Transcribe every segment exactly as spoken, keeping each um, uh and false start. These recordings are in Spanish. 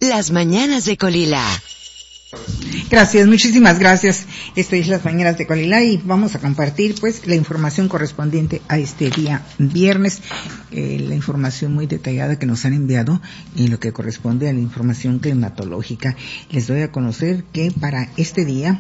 Las Mañanas de Colila. Gracias, muchísimas gracias. Esto es Las Mañanas de Colila y vamos a compartir pues la información correspondiente a este día viernes, eh, la información muy detallada que nos han enviado en lo que corresponde a la información climatológica. Les doy a conocer que para este día,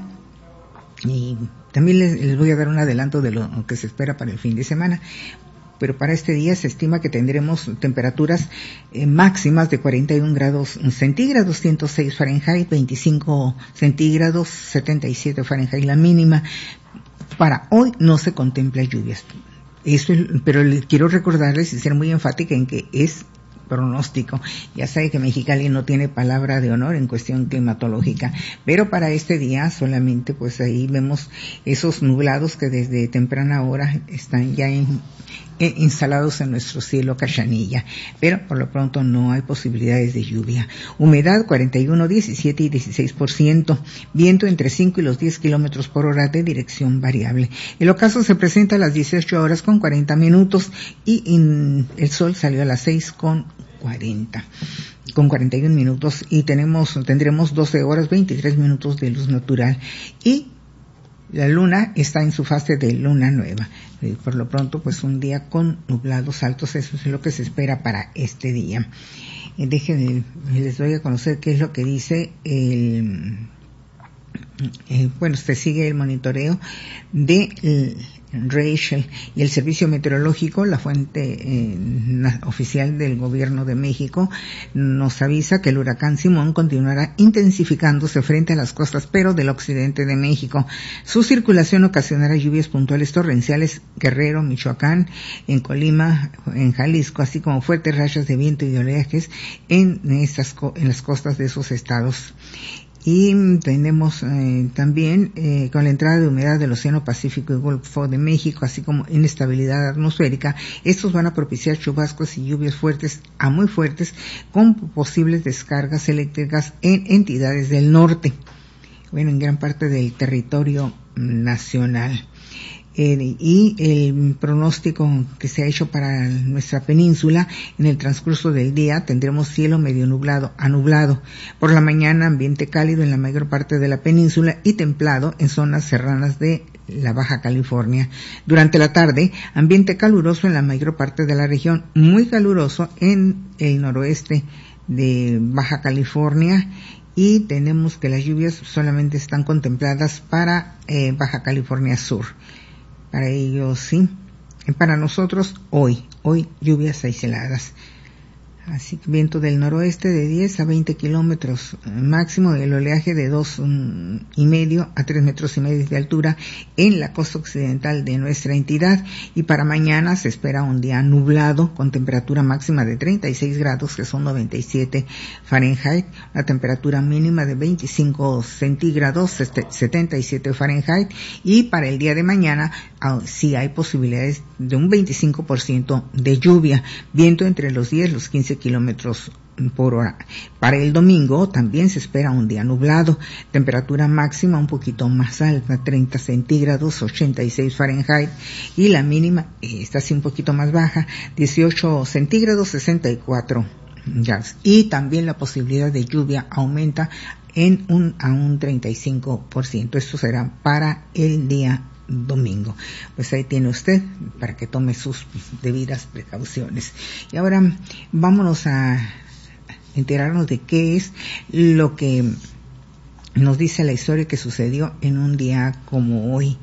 y también les, les voy a dar un adelanto de lo que se espera para el fin de semana, pero para este día se estima que tendremos temperaturas eh, máximas de cuarenta y un grados centígrados, ciento seis Fahrenheit, veinticinco centígrados, setenta y siete Fahrenheit la mínima. Para hoy no se contempla lluvias. Eso es, pero les quiero recordarles y ser muy enfática en que es pronóstico. Ya sabe que Mexicali no tiene palabra de honor en cuestión climatológica, pero para este día solamente pues ahí vemos esos nublados que desde temprana hora están ya en, en, instalados en nuestro cielo Cachanilla, pero por lo pronto no hay posibilidades de lluvia. Humedad cuarenta y uno, diecisiete y dieciséis por ciento, viento entre cinco y los diez kilómetros por hora de dirección variable. El ocaso se presenta a las dieciocho horas con cuarenta minutos y in, el sol salió a las seis con cuarenta, con cuarenta y un minutos, y tenemos, tendremos doce horas veintitrés minutos de luz natural, y la luna está en su fase de luna nueva. Eh, por lo pronto, pues un día con nublados altos, eso es lo que se espera para este día. Eh, déjenme, les doy a conocer qué es lo que dice el, eh, bueno, se sigue el monitoreo de el, Rachel y el Servicio Meteorológico, la fuente eh, oficial del Gobierno de México, nos avisa que el huracán Simón continuará intensificándose frente a las costas, pero del occidente de México. Su circulación ocasionará lluvias puntuales torrenciales Guerrero, Michoacán, en Colima, en Jalisco, así como fuertes rachas de viento y oleajes en estas en las costas de esos estados. Y tenemos eh, también eh, con la entrada de humedad del Océano Pacífico y Golfo de México, así como inestabilidad atmosférica, estos van a propiciar chubascos y lluvias fuertes a muy fuertes con posibles descargas eléctricas en entidades del norte, bueno, en gran parte del territorio nacional. Eh, y el pronóstico que se ha hecho para nuestra península: en el transcurso del día tendremos cielo medio nublado a nublado. Por la mañana ambiente cálido en la mayor parte de la península y templado en zonas serranas de la Baja California. Durante la tarde, ambiente caluroso en la mayor parte de la región, muy caluroso en el noroeste de Baja California, y tenemos que las lluvias solamente están contempladas para eh, Baja California Sur. Para ellos sí, para nosotros hoy, hoy lluvias aisladas. Así que viento del noroeste de diez a veinte kilómetros máximo, el oleaje de dos um, y medio a tres metros y medio de altura en la costa occidental de nuestra entidad. Y para mañana se espera un día nublado con temperatura máxima de treinta y seis grados, que son noventa y siete Fahrenheit, la temperatura mínima de veinticinco centígrados, setenta y siete Fahrenheit, y para el día de mañana sí hay posibilidades de un veinticinco por ciento de lluvia, viento entre los diez y los quince kilómetros por hora. Para el domingo también se espera un día nublado, temperatura máxima un poquito más alta, treinta centígrados, ochenta y seis Fahrenheit, y la mínima eh, está así un poquito más baja, dieciocho centígrados, sesenta y cuatro grados. Y también la posibilidad de lluvia aumenta en un a un treinta y cinco por ciento. Esto será para el día domingo. Pues ahí tiene usted para que tome sus debidas precauciones. Y ahora vámonos a enterarnos de qué es lo que nos dice la historia que sucedió en un día como hoy.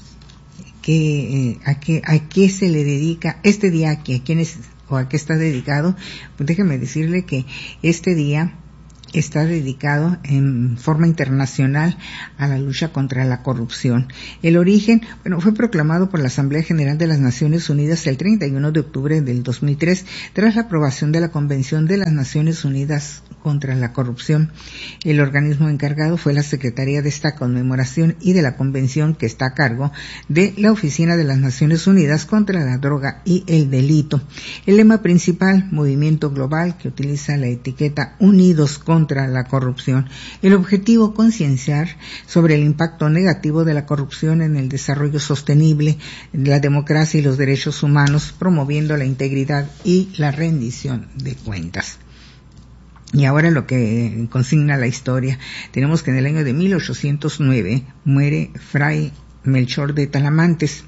¿Qué, eh, a, qué, ¿A qué se le dedica este día? ¿A quién es o a qué está dedicado? Pues déjeme decirle que este día está dedicado en forma internacional a la lucha contra la corrupción. El origen, bueno, fue proclamado por la Asamblea General de las Naciones Unidas el treinta y uno de octubre del dos mil tres, tras la aprobación de la Convención de las Naciones Unidas contra la Corrupción. El organismo encargado fue la Secretaría de esta conmemoración y de la Convención, que está a cargo de la Oficina de las Naciones Unidas contra la Droga y el Delito. El lema principal, movimiento global que utiliza la etiqueta Unidos contra la corrupción. El objetivo, concienciar sobre el impacto negativo de la corrupción en el desarrollo sostenible, la democracia y los derechos humanos, promoviendo la integridad y la rendición de cuentas. Y ahora lo que consigna la historia, tenemos que en el año de mil ochocientos nueve muere Fray Melchor de Talamantes,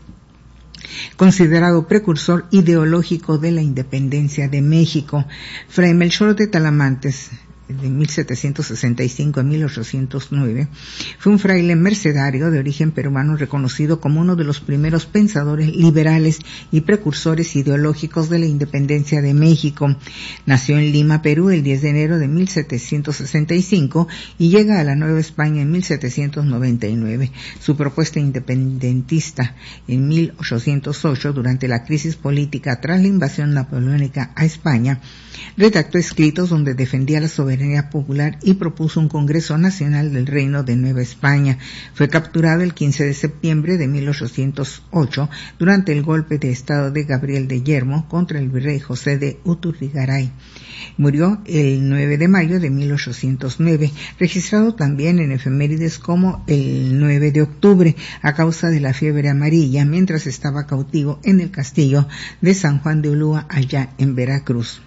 considerado precursor ideológico de la independencia de México. Fray Melchor de Talamantes, de mil setecientos sesenta y cinco a mil ochocientos nueve, fue un fraile mercedario de origen peruano reconocido como uno de los primeros pensadores liberales y precursores ideológicos de la independencia de México. Nació en Lima, Perú, el diez de enero de mil setecientos sesenta y cinco y llega a la Nueva España en mil setecientos noventa y nueve. Su propuesta independentista en mil ochocientos ocho, durante la crisis política tras la invasión napoleónica a España, redactó escritos donde defendía la soberanía popular y propuso un Congreso Nacional del Reino de Nueva España. Fue capturado el quince de septiembre de mil ochocientos ocho durante el golpe de estado de Gabriel de Yermo contra el virrey José de Uturrigaray. Murió el nueve de mayo de mil ochocientos nueve, registrado también en efemérides como el nueve de octubre, a causa de la fiebre amarilla, mientras estaba cautivo en el castillo de San Juan de Ulúa, allá en Veracruz.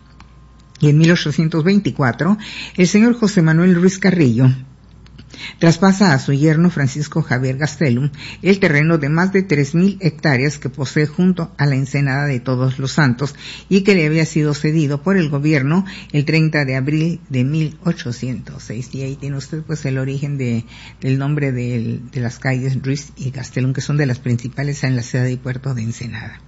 Y en mil ochocientos veinticuatro, el señor José Manuel Ruiz Carrillo traspasa a su yerno Francisco Javier Gastelum el terreno de más de tres mil hectáreas que posee junto a la Ensenada de Todos los Santos y que le había sido cedido por el gobierno el treinta de abril de mil ochocientos seis. Y ahí tiene usted pues el origen de, del nombre de, de las calles Ruiz y Gastelum, que son de las principales en la ciudad y puerto de Ensenada.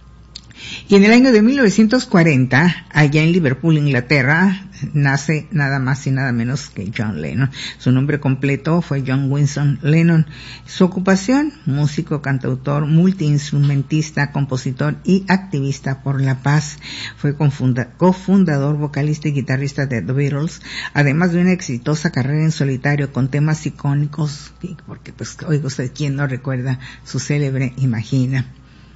Y en el año de mil novecientos cuarenta, allá en Liverpool, Inglaterra, nace nada más y nada menos que John Lennon. Su nombre completo fue John Winston Lennon. Su ocupación, músico, cantautor, multiinstrumentista, compositor y activista por la paz. Fue cofundador, vocalista y guitarrista de The Beatles, además de una exitosa carrera en solitario con temas icónicos, porque pues oiga usted, ¿quién no recuerda su célebre Imagina?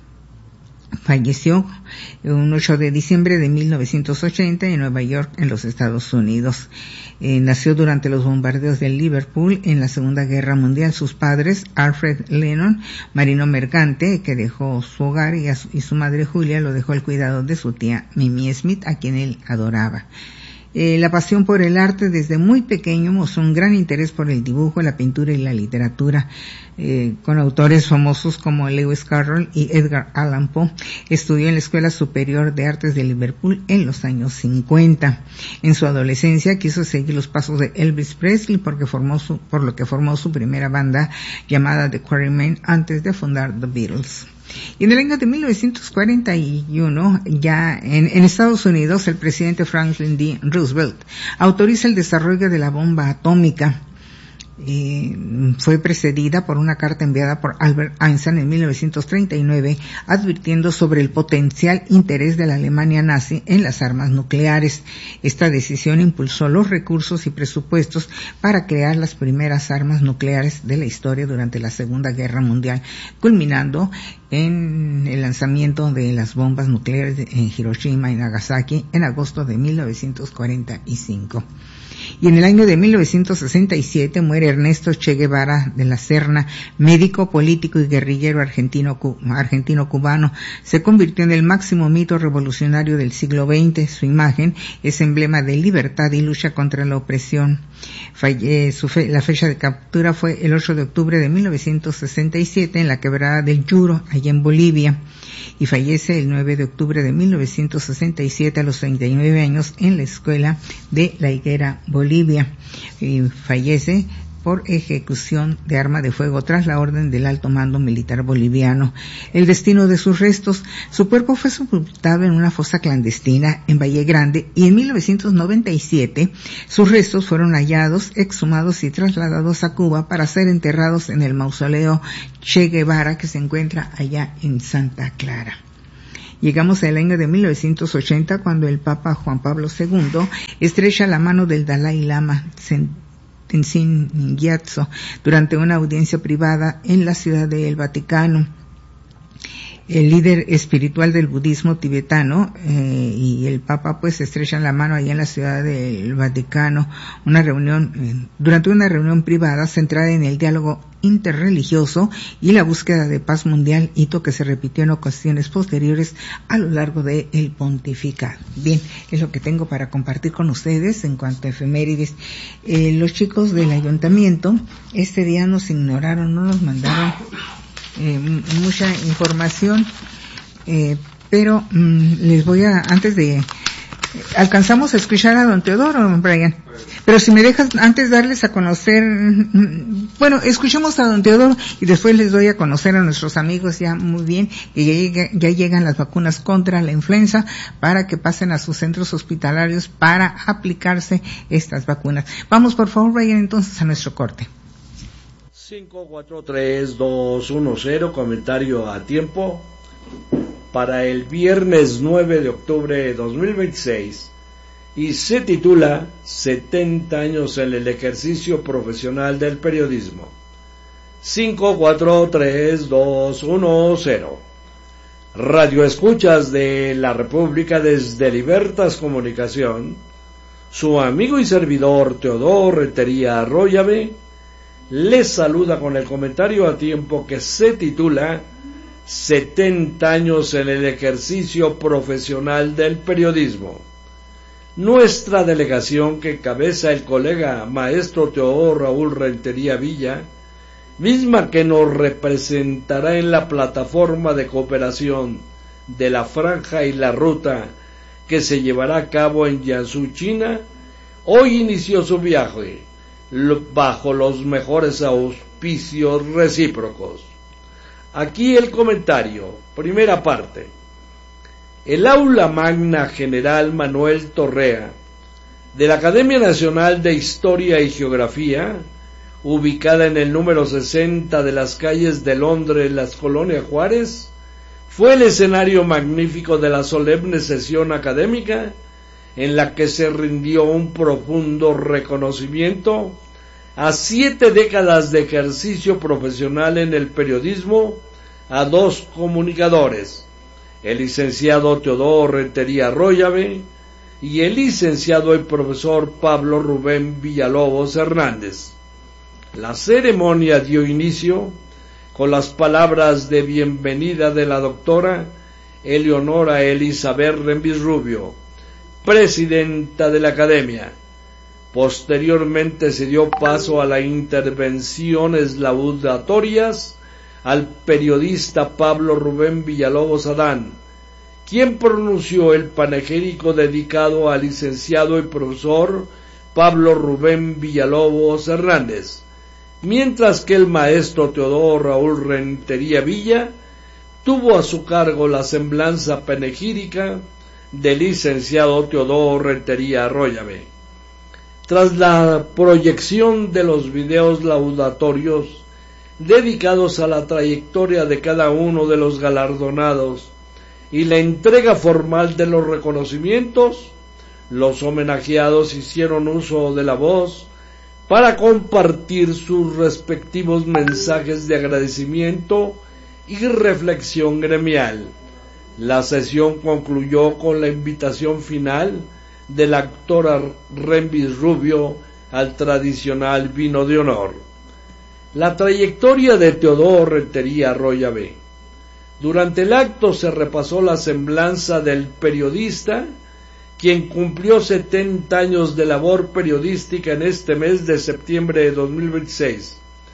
Falleció un ocho de diciembre de mil novecientos ochenta en Nueva York, en los Estados Unidos. Eh, nació durante los bombardeos de Liverpool en la Segunda Guerra Mundial. Sus padres, Alfred Lennon, marino mercante, que dejó su hogar, y, a su, y su madre Julia lo dejó al cuidado de su tía Mimi Smith, a quien él adoraba. Eh, la pasión por el arte desde muy pequeño mostró un gran interés por el dibujo, la pintura y la literatura, eh, con autores famosos como Lewis Carroll y Edgar Allan Poe. Estudió en la Escuela Superior de Artes de Liverpool en los años cincuenta. En su adolescencia quiso seguir los pasos de Elvis Presley, porque formó su, por lo que formó su primera banda llamada The Quarrymen antes de fundar The Beatles. Y en el año de mil novecientos cuarenta y uno, ya en, en Estados Unidos, el presidente Franklin D. Roosevelt autoriza el desarrollo de la bomba atómica. Eh, fue precedida por una carta enviada por Albert Einstein en mil novecientos treinta y nueve, advirtiendo sobre el potencial interés de la Alemania nazi en las armas nucleares. Esta decisión impulsó los recursos y presupuestos para crear las primeras armas nucleares de la historia durante la Segunda Guerra Mundial, culminando en el lanzamiento de las bombas nucleares en Hiroshima y Nagasaki en agosto de mil novecientos cuarenta y cinco. Y en el año de mil novecientos sesenta y siete muere Ernesto Che Guevara de la Serna, médico, político y guerrillero argentino, argentino-cubano. Se convirtió en el máximo mito revolucionario del siglo veinte. Su imagen es emblema de libertad y lucha contra la opresión. Falle, su fe, la fecha de captura fue el ocho de octubre de mil novecientos sesenta y siete en la quebrada del Yuro, allá en Bolivia. Y fallece el nueve de octubre de mil novecientos sesenta y siete a los treinta y nueve años en la escuela de La Higuera, Bolivia. Y fallece por ejecución de arma de fuego tras la orden del alto mando militar boliviano. El destino de sus restos: su cuerpo fue sepultado en una fosa clandestina en Valle Grande, y en mil novecientos noventa y siete sus restos fueron hallados, exhumados y trasladados a Cuba para ser enterrados en el mausoleo Che Guevara, que se encuentra allá en Santa Clara. Llegamos al año de mil novecientos ochenta, cuando el Papa Juan Pablo segundo estrecha la mano del Dalai Lama Tenzin Gyatso durante una audiencia privada en la ciudad del Vaticano. el líder espiritual del budismo tibetano eh, y el Papa pues estrechan la mano allá en la ciudad del Vaticano, una reunión eh, durante una reunión privada centrada en el diálogo interreligioso y la búsqueda de paz mundial, hito que se repitió en ocasiones posteriores a lo largo del pontificado. Bien, es lo que tengo para compartir con ustedes en cuanto a efemérides. Eh, los chicos del ayuntamiento este día nos ignoraron, no nos mandaron eh, mucha información, eh, pero mmm, les voy a, antes de, alcanzamos a escuchar a don Teodoro, Brian, pero si me dejas antes darles a conocer, bueno, escuchemos a don Teodoro y después les doy a conocer a nuestros amigos ya muy bien, que ya, llega, ya llegan las vacunas contra la influenza para que pasen a sus centros hospitalarios para aplicarse estas vacunas. Vamos por favor, Brian, entonces a nuestro corte. cinco cuatro tres dos uno cero, comentario a tiempo para el viernes nueve de octubre de dos mil veintiséis y se titula setenta años en el ejercicio profesional del periodismo. cinco cuatro tres dos uno cero. Radio Escuchas de la República desde Libertas Comunicación, su amigo y servidor Teodoro Rentería Arroyave les saluda con el comentario a tiempo que se titula setenta años en el ejercicio profesional del periodismo. Nuestra delegación, que encabeza el colega maestro Teodoro Raúl Rentería Villa, misma que nos representará en la plataforma de cooperación de la Franja y la Ruta que se llevará a cabo en Jiangsu, China, hoy inició su viaje bajo los mejores auspicios recíprocos. Aquí el comentario, primera parte. El Aula Magna General Manuel Torrea, de la Academia Nacional de Historia y Geografía, ubicada en el número sesenta de las calles de Londres, en las colonias Juárez, fue el escenario magnífico de la solemne sesión académica en la que se rindió un profundo reconocimiento a siete décadas de ejercicio profesional en el periodismo a dos comunicadores, el licenciado Teodoro Rentería Arroyave y el licenciado y profesor Pablo Rubén Villalobos Hernández. La ceremonia dio inicio con las palabras de bienvenida de la doctora Eleonora Elizabeth Rembis Rubio, presidenta de la Academia. Posteriormente se dio paso a las intervenciones laudatorias al periodista Pablo Rubén Villalobos Adán, quien pronunció el panegírico dedicado al licenciado y profesor Pablo Rubén Villalobos Hernández, mientras que el maestro Teodoro Raúl Rentería Villa tuvo a su cargo la semblanza panegírica del licenciado Teodoro Rentería Arroyave. Tras la proyección de los videos laudatorios dedicados a la trayectoria de cada uno de los galardonados y la entrega formal de los reconocimientos, los homenajeados hicieron uso de la voz para compartir sus respectivos mensajes de agradecimiento y reflexión gremial. La sesión concluyó con la invitación final de la actora Rembis Rubio al tradicional vino de honor. La trayectoria de Teodoro Rentería Arroyave. Durante el acto se repasó la semblanza del periodista, quien cumplió setenta años de labor periodística en este mes de septiembre de dos mil veintiséis.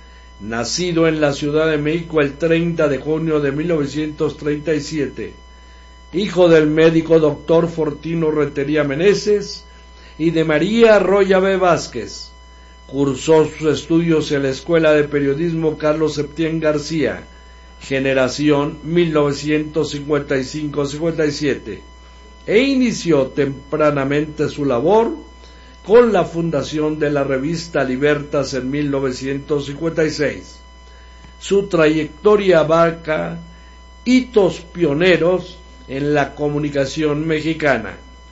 Nacido en la Ciudad de México el treinta de junio de mil novecientos treinta y siete, hijo del médico doctor Fortino Rentería Meneses y de María Arroyave Vázquez, cursó sus estudios en la Escuela de Periodismo Carlos Septién García, generación mil novecientos cincuenta y cinco cincuenta y siete, e inició tempranamente su labor con la fundación de la revista Libertas en mil novecientos cincuenta y seis. Su trayectoria abarca hitos pioneros en la comunicación mexicana.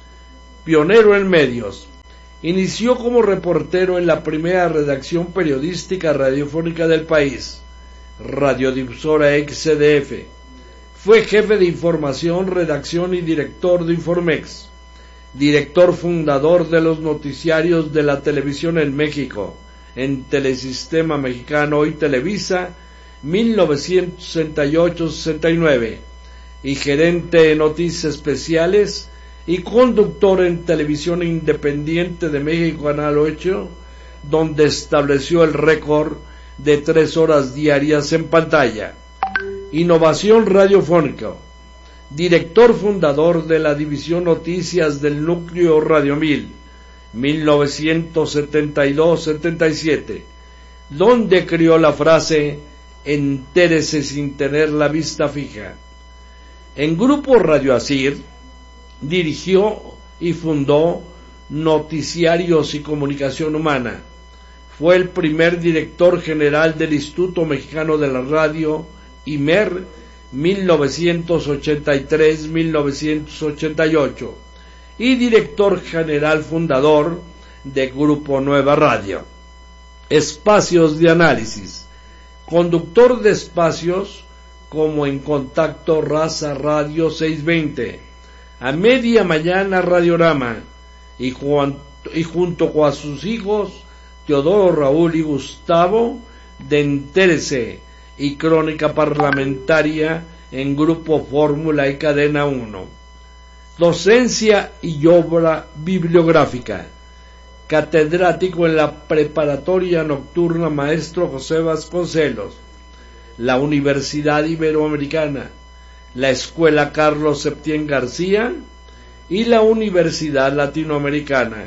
Pionero en medios. Inició como reportero en la primera redacción periodística radiofónica del país, Radiodifusora X C D F. Fue jefe de información, redacción y director de Informex, director fundador de los noticiarios de la televisión en México, en Telesistema Mexicano y Televisa, mil novecientos sesenta y ocho a sesenta y nueve, y gerente de noticias especiales y conductor en Televisión Independiente de México, Canal ocho, donde estableció el récord de tres horas diarias en pantalla. Innovación radiofónica, director fundador de la división Noticias del Núcleo Radio Mil, mil novecientos setenta y dos a setenta y siete, donde creó la frase "entérese sin tener la vista fija". En Grupo Radio Asir dirigió y fundó Noticiarios y Comunicación Humana. Fue el primer director general del Instituto Mexicano de la Radio, I M E R, mil novecientos ochenta y tres a mil novecientos ochenta y ocho, y director general fundador de Grupo Nueva Radio. Espacios de análisis. Conductor de espacios como En Contacto Raza Radio seiscientos veinte, a media mañana Radiorama, y, Juan, y junto con sus hijos Teodoro, Raúl y Gustavo, de Entérese y Crónica Parlamentaria en Grupo Fórmula y Cadena uno. Docencia y obra bibliográfica. Catedrático en la Preparatoria Nocturna Maestro José Vasconcelos, la Universidad Iberoamericana, la Escuela Carlos Septién García y la Universidad Latinoamericana.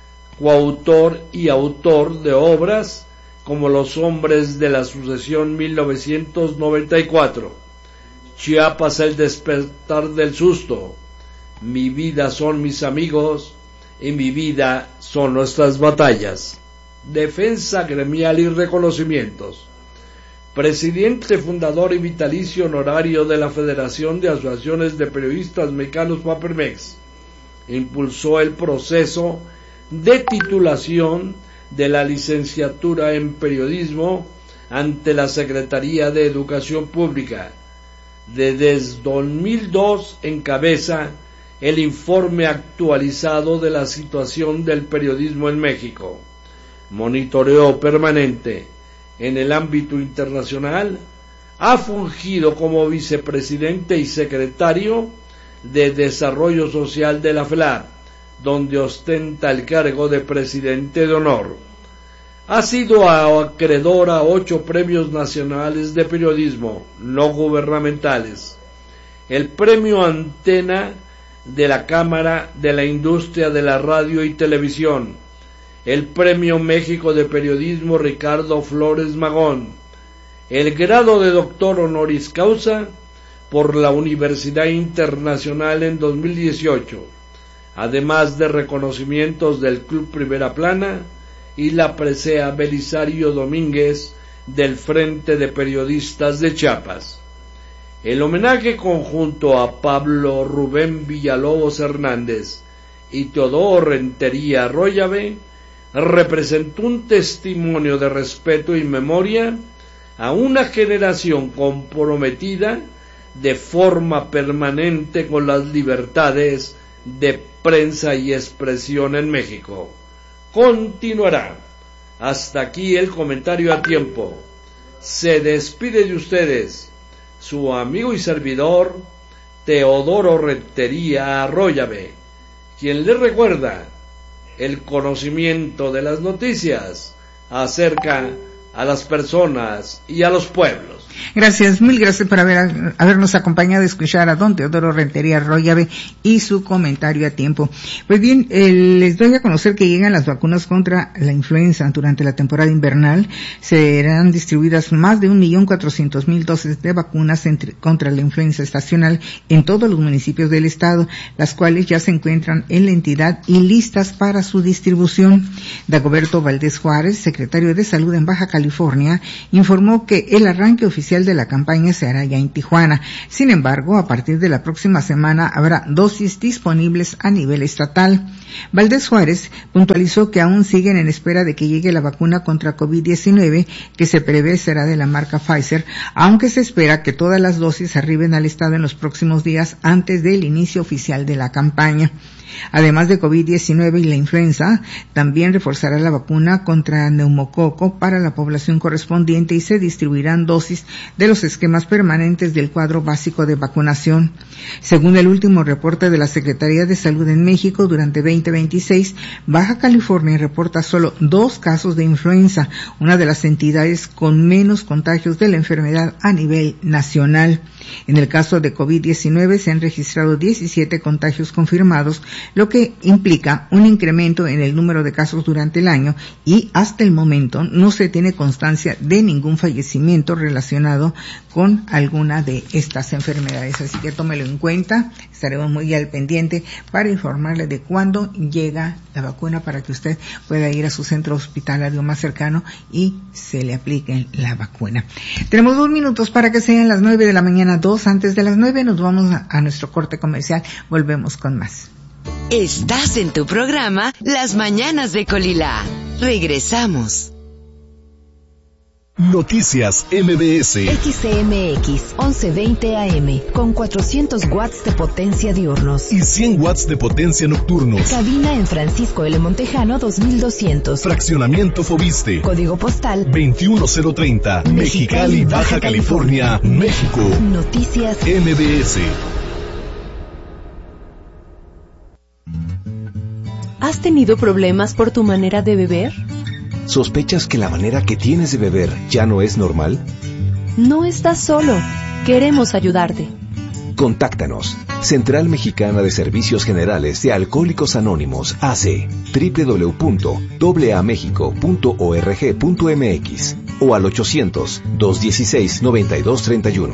Coautor y autor de obras como Los Hombres de la Sucesión mil novecientos noventa y cuatro, Chiapas, el despertar del susto, Mi vida son mis amigos y mi vida son nuestras batallas. Defensa gremial y reconocimientos. Presidente fundador y vitalicio honorario de la Federación de Asociaciones de Periodistas Mexicanos, FAPERMEX. Impulsó el proceso de titulación de la licenciatura en periodismo ante la Secretaría de Educación Pública. Desde dos mil dos encabeza el informe actualizado de la situación del periodismo en México. Monitoreo permanente en el ámbito internacional. Ha fungido como vicepresidente y secretario de Desarrollo Social de la FELAP, donde ostenta el cargo de presidente de honor. Ha sido acreedor a ocho premios nacionales de periodismo no gubernamentales: el premio Antena de la Cámara de la Industria de la Radio y Televisión, el premio México de Periodismo Ricardo Flores Magón, el grado de doctor honoris causa por la Universidad Internacional en dos mil dieciocho, además de reconocimientos del Club Primera Plana y la presea Belisario Domínguez del Frente de Periodistas de Chiapas. El homenaje conjunto a Pablo Rubén Villalobos Hernández y Teodoro Rentería Arroyave representó un testimonio de respeto y memoria a una generación comprometida de forma permanente con las libertades de prensa y expresión en México. Continuará. Hasta aquí el comentario a tiempo. Se despide de ustedes su amigo y servidor Teodoro Rentería Arroyave, quien les recuerda: el conocimiento de las noticias acerca a las personas y a los pueblos. Gracias, mil gracias por haber, habernos acompañado a escuchar a don Teodoro Rentería Arroyave y su comentario a tiempo. Pues bien, eh, les doy a conocer que llegan las vacunas contra la influenza. Durante la temporada invernal serán distribuidas más de un millón cuatrocientos mil dosis de vacunas entre, contra la influenza estacional en todos los municipios del estado, las cuales ya se encuentran en la entidad y listas para su distribución. Dagoberto Valdés Juárez, secretario de Salud en Baja California, informó que el arranque oficial oficial de la campaña se hará ya en Tijuana. Sin embargo, a partir de la próxima semana habrá dosis disponibles a nivel estatal. Valdés Juárez puntualizó que aún siguen en espera de que llegue la vacuna contra COVID diecinueve, que se prevé será de la marca Pfizer, aunque se espera que todas las dosis arriben al estado en los próximos días antes del inicio oficial de la campaña. Además de COVID diecinueve y la influenza, también reforzará la vacuna contra neumococo para la población correspondiente y se distribuirán dosis de los esquemas permanentes del cuadro básico de vacunación. Según el último reporte de la Secretaría de Salud en México, durante veinte veintiséis, Baja California reporta solo dos casos de influenza, una de las entidades con menos contagios de la enfermedad a nivel nacional. En el caso de COVID diecinueve se han registrado diecisiete contagios confirmados, lo que implica un incremento en el número de casos durante el año, y hasta el momento no se tiene constancia de ningún fallecimiento relacionado con alguna de estas enfermedades. Así que tómelo en cuenta, estaremos muy al pendiente para informarle de cuándo llega la vacuna para que usted pueda ir a su centro hospitalario más cercano y se le aplique la vacuna. Tenemos dos minutos para que sean las nueve de la mañana, dos antes de las nueve, nos vamos a, a nuestro corte comercial, volvemos con más. Estás en tu programa Las Mañanas de Colila. Regresamos. Noticias M B S. X C M X once veinte A M con cuatrocientos watts de potencia diurnos y cien watts de potencia nocturnos. Cabina en Francisco L. Montejano dos mil doscientos. Fraccionamiento Fobiste. Código postal veintiuno cero treinta. Mexicali, Baja California, México. Noticias M B S. ¿Has tenido problemas por tu manera de beber? ¿Sospechas que la manera que tienes de beber ya no es normal? No estás solo. Queremos ayudarte. Contáctanos. Central Mexicana de Servicios Generales de Alcohólicos Anónimos, A C, doble u doble u doble u punto a mexico punto org punto m x o al ochocientos, dos dieciséis, noventa y dos treinta y uno.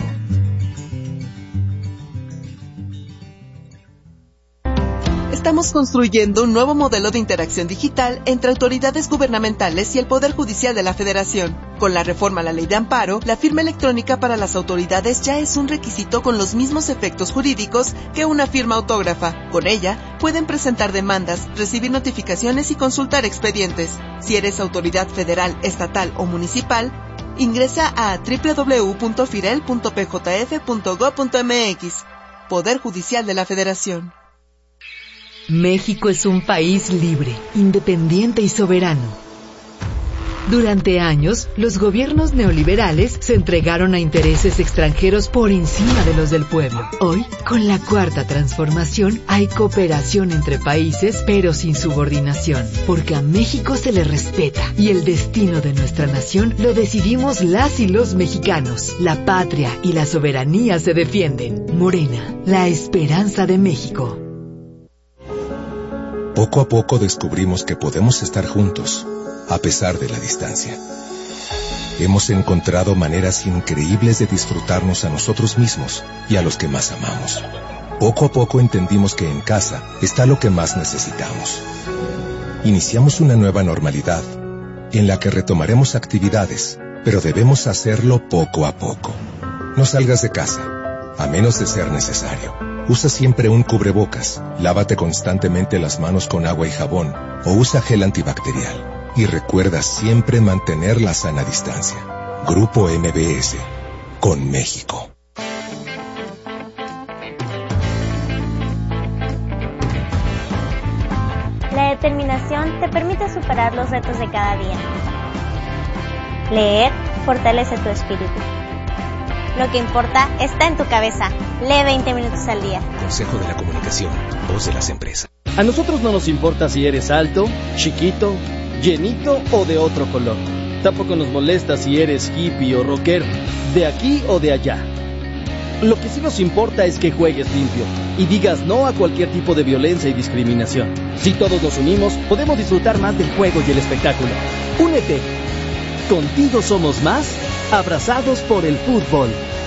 Estamos construyendo un nuevo modelo de interacción digital entre autoridades gubernamentales y el Poder Judicial de la Federación. Con la reforma a la Ley de Amparo, la firma electrónica para las autoridades ya es un requisito con los mismos efectos jurídicos que una firma autógrafa. Con ella, pueden presentar demandas, recibir notificaciones y consultar expedientes. Si eres autoridad federal, estatal o municipal, ingresa a doble u doble u doble u punto firel punto p j f punto gob punto m x. Poder Judicial de la Federación. México es un país libre, independiente y soberano. Durante años, los gobiernos neoliberales se entregaron a intereses extranjeros por encima de los del pueblo. Hoy, con la Cuarta Transformación, hay cooperación entre países, pero sin subordinación, porque a México se le respeta y el destino de nuestra nación lo decidimos las y los mexicanos. La patria y la soberanía se defienden. Morena, la esperanza de México. Poco a poco descubrimos que podemos estar juntos, a pesar de la distancia. Hemos encontrado maneras increíbles de disfrutarnos a nosotros mismos y a los que más amamos. Poco a poco entendimos que en casa está lo que más necesitamos. Iniciamos una nueva normalidad, en la que retomaremos actividades, pero debemos hacerlo poco a poco. No salgas de casa, a menos de ser necesario. Usa siempre un cubrebocas, lávate constantemente las manos con agua y jabón, o usa gel antibacterial. Y recuerda siempre mantener la sana distancia. Grupo M B S, con México. La determinación te permite superar los retos de cada día. Leer fortalece tu espíritu. Lo que importa está en tu cabeza. Lee veinte minutos al día. Consejo de la Comunicación, voz de las empresas. A nosotros no nos importa si eres alto, chiquito, llenito o de otro color. Tampoco nos molesta si eres hippie o rockero, de aquí o de allá. Lo que sí nos importa es que juegues limpio y digas no a cualquier tipo de violencia y discriminación. Si todos nos unimos, podemos disfrutar más del juego y el espectáculo. Únete. Contigo somos más, abrazados por el fútbol.